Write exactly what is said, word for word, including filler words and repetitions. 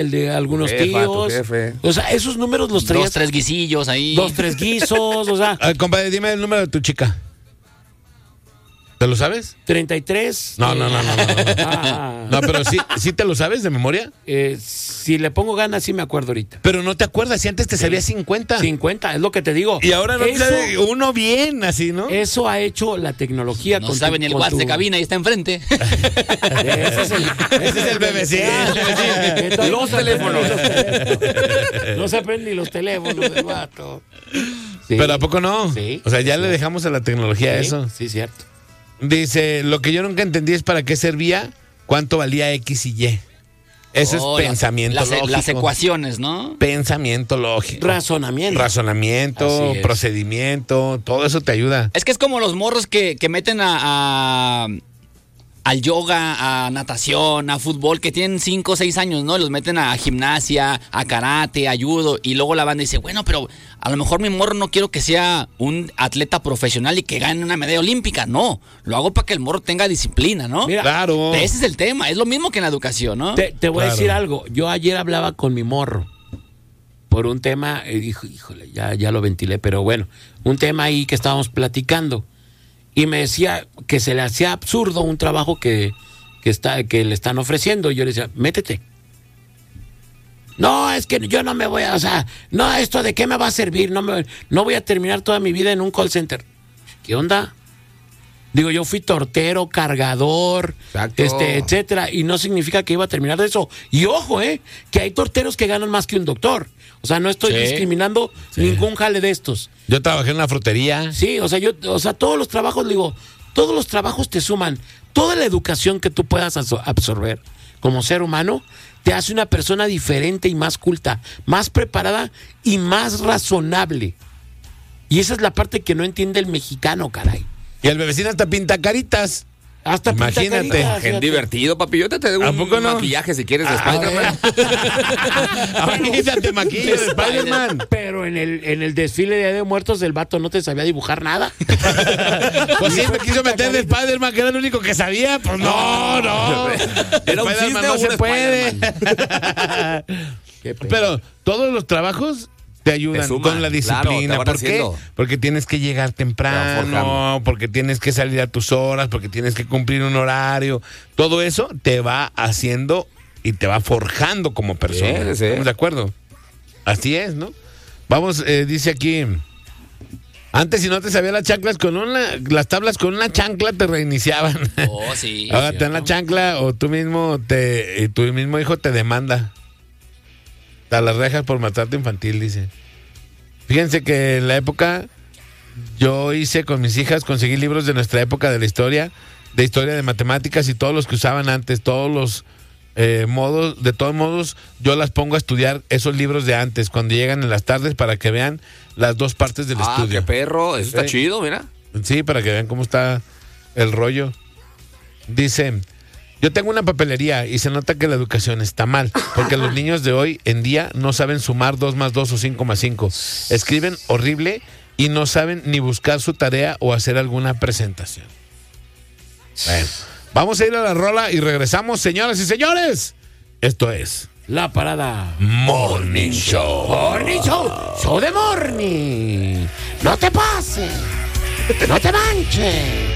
el de algunos Jefa, tíos. tu jefe. O sea, esos números los traías. Dos, tres guisillos ahí. Dos, tres guisos, o sea. A ver, compadre, dime el número de tu chica. ¿Te lo sabes? treinta y tres. No, no, no, no, no. No, Ah, no pero sí, sí te lo sabes de memoria. eh, si le pongo ganas, sí me acuerdo ahorita. Pero no te acuerdas, si antes te sabía cincuenta. cincuenta, es lo que te digo. Y ahora no te Eso- sabe uno bien, así, ¿no? Eso ha hecho la tecnología. No con sabe tu- ni el con WhatsApp de tu- cabina y está enfrente. Ese es el, Ese es el bebecín. Entonces, Los no se teléfonos. aprenden los teléfonos. No se aprenden ni los teléfonos del vato. Sí. Pero ¿a poco no? Sí. O sea, ya le dejamos a la tecnología Sí, eso. Sí, cierto. Dice, lo que yo nunca entendí es para qué servía, cuánto valía X y Y. Eso Oh, es las- pensamiento las, lógico. Las ecuaciones, ¿no? Pensamiento lógico. Razonamiento. Razonamiento, Así es. procedimiento, todo eso te ayuda. Es que es como los morros que, que meten a, a- al yoga, a natación, a fútbol, que tienen cinco o seis años, ¿no? Los meten a gimnasia, a karate, a judo, y luego la banda dice, bueno, pero a lo mejor mi morro no quiero que sea un atleta profesional y que gane una medalla olímpica. No, lo hago para que el morro tenga disciplina, ¿no? Mira, Claro. Ese es el tema, es lo mismo que en la educación, ¿no? Te, te voy Claro. a decir algo. Yo ayer hablaba con mi morro por un tema, eh, hijo- híjole, ya, ya lo ventilé, pero bueno, un tema ahí que estábamos platicando. Y me decía que se le hacía absurdo un trabajo que, que, está, que le están ofreciendo. Y yo le decía, métete. No, es que yo no me voy a, o sea, no, esto de qué me va a servir, no, me, no voy a terminar toda mi vida en un call center. ¿Qué onda? Digo, yo fui tortero, cargador, Exacto. este, etcétera, y no significa que iba a terminar de eso. Y ojo, eh, que hay torteros que ganan más que un doctor. O sea, no estoy Sí. discriminando Sí. ningún jale de estos. Yo trabajé en una frutería. Sí, o sea, yo, o sea, todos los trabajos, digo, todos los trabajos te suman. Toda la educación que tú puedas aso- absorber como ser humano te hace una persona diferente y más culta, más preparada y más razonable. Y esa es la parte que no entiende el mexicano, caray. Y el bebecín hasta pinta caritas. Hasta pinta Imagínate. caritas, Qué fíjate. divertido, papi. Yo te, te doy ¿A un poco no? maquillaje si quieres de Ah, Spider-Man. Ahorita te maquillas, Spider-Man. Pero en el, en el desfile de Día de Muertos el vato no te sabía dibujar nada. Pues sí, me quiso meter de Spider-Man, que era el único que sabía. Pues no, no. Era un Spider-Man cisne no o se un puede. Qué pena. Pero todos los trabajos te ayudan Te suman, con la claro, disciplina. te van ¿Por qué? haciendo. Porque tienes que llegar Te van temprano, forjando. porque tienes que salir a tus horas, porque tienes que cumplir un horario. Todo eso te va haciendo y te va forjando como persona. Sí, sí. ¿Estamos de acuerdo? Así es, ¿no? Vamos, eh, dice aquí. Antes, si no te sabías las chanclas con una, las tablas con una chancla te reiniciaban. Oh, sí. Ahora te dan la chancla o tú mismo te, y tu mismo hijo te demanda. A las rejas por maltrato infantil, dice. Fíjense que en la época yo hice con mis hijas, conseguí libros de nuestra época de la historia, de historia de matemáticas y todos los que usaban antes, todos los eh, modos, de todos modos, yo las pongo a estudiar esos libros de antes, cuando llegan en las tardes para que vean las dos partes del Ah, estudio. qué perro. Eso está Sí. chido, mira. Sí, para que vean cómo está el rollo. Dice, yo tengo una papelería y se nota que la educación está mal, porque los niños de hoy en día no saben sumar dos más dos o cinco más cinco. Escriben horrible y no saben ni buscar su tarea o hacer alguna presentación. Bueno, vamos a ir a la rola y regresamos, señoras y señores. Esto es La parada. Morning Show. Morning Show. Show de morning. No te pases. No te manches.